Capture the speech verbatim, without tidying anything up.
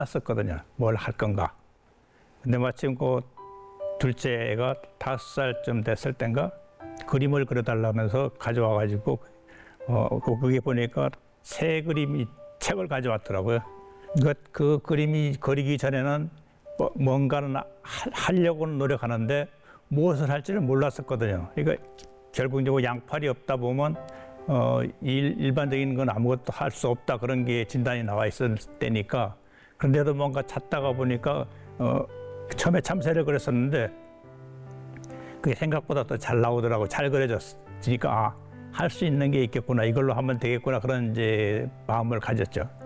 놨었거든요. 뭘 할 건가. 근데 마침 그 둘째 애가 다섯 살쯤 됐을 땐가 그림을 그려달라면서 가져와가지고 어 그게 보니까 새 그림이 책을 가져왔더라고요. 그, 그 그림이 그리기 전에는 뭐, 뭔가는 하, 하려고는 노력하는데 무엇을 할지를 몰랐었거든요. 그러니까 결국적으로 양팔이 없다 보면 어, 일, 일반적인 건 아무것도 할 수 없다 그런 게 진단이 나와 있을 때니까 그런데도 뭔가 찾다가 보니까 어, 처음에 참새를 그렸었는데 그게 생각보다 더 잘 나오더라고. 잘 그려졌으니까 아, 할 수 있는 게 있겠구나. 이걸로 하면 되겠구나. 그런 이제 마음을 가졌죠.